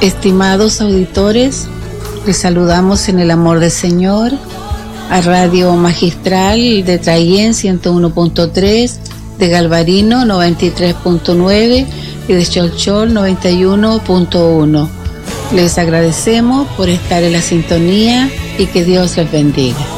Estimados auditores, les saludamos en el amor del Señor a Radio Magistral de Traillén 101.3, de Galvarino 93.9 y de Cholchol 91.1. Les agradecemos por estar en la sintonía y que Dios les bendiga.